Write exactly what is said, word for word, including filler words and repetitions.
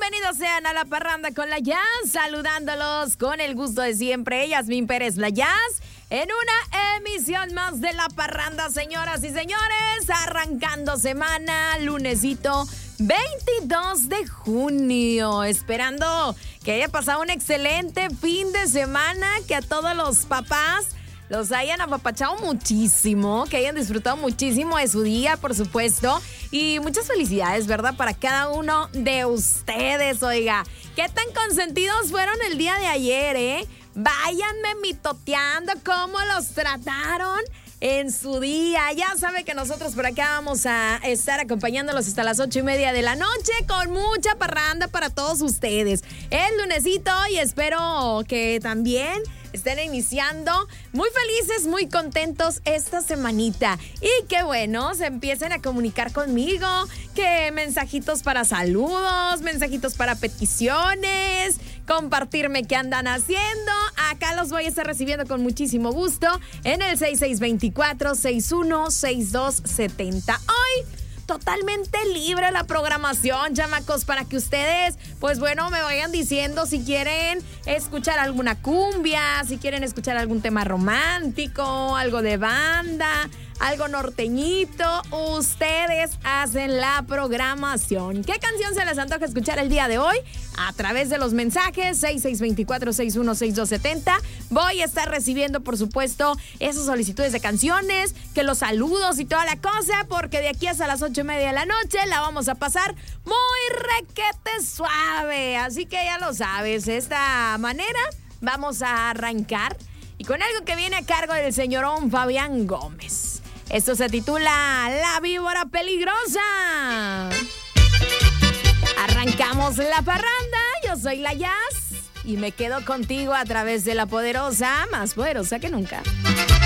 Bienvenidos sean a La Parranda con la Jazz, saludándolos con el gusto de siempre, Yasmín Pérez La Jazz, en una emisión más de La Parranda, señoras y señores, arrancando semana, lunesito veintidós de junio, esperando que haya pasado un excelente fin de semana, que a todos los papás los hayan apapachado muchísimo, que hayan disfrutado muchísimo de su día, por supuesto. Y muchas felicidades, ¿verdad? Para cada uno de ustedes, oiga. ¿Qué tan consentidos fueron el día de ayer, eh? Váyanme mitoteando cómo los trataron en su día. Ya sabe que nosotros por acá vamos a estar acompañándolos hasta las ocho y media de la noche con mucha parranda para todos ustedes. Es lunesito y espero que también estén iniciando muy felices, muy contentos esta semanita. Y que bueno, se empiecen a comunicar conmigo, que mensajitos para saludos, mensajitos para peticiones, compartirme qué andan haciendo. Acá los voy a estar recibiendo con muchísimo gusto en el seis seis dos cuatro, seis uno seis dos siete cero. Hoy totalmente libre la programación, chamacos, para que ustedes, pues bueno, me vayan diciendo si quieren escuchar alguna cumbia, si quieren escuchar algún tema romántico, algo de banda, algo norteñito. Ustedes hacen la programación. ¿Qué canción se les antoja escuchar el día de hoy? A través de los mensajes seis seis dos cuatro, seis uno seis dos siete cero. Voy a estar recibiendo, por supuesto, esas solicitudes de canciones, que los saludos y toda la cosa, porque de aquí hasta las ocho y media de la noche la vamos a pasar muy requete suave. Así que ya lo sabes, de esta manera vamos a arrancar y con algo que viene a cargo del señorón Fabián Gómez. Esto se titula La Víbora Peligrosa. Arrancamos la parranda. Yo soy la Jazz y me quedo contigo a través de la poderosa, más poderosa que nunca.